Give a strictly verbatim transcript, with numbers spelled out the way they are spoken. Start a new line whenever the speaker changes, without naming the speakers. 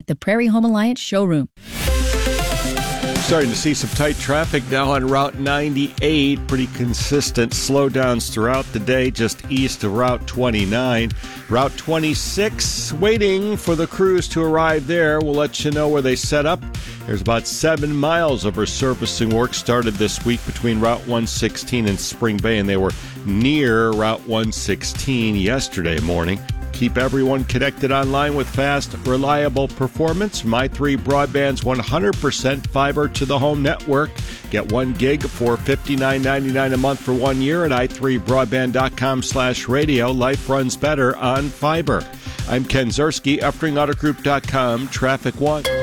the Prairie Home Alliance showroom.
Starting to see some tight traffic now on Route ninety-eight. Pretty consistent slowdowns throughout the day just east of Route twenty-nine. Route twenty-six, waiting for the crews to arrive there. We'll let you know where they set up. There's about seven miles of resurfacing work started this week between Route one sixteen and Spring Bay, and they were near Route one sixteen yesterday morning. Keep everyone connected online with fast, reliable performance. My three Broadband's one hundred percent fiber to the home network. Get one gig for fifty-nine ninety-nine a month for one year at i three broadband dot com slash radio. Life runs better on fiber. I'm Ken Zerski, Efring Auto Group dot com, Traffic One.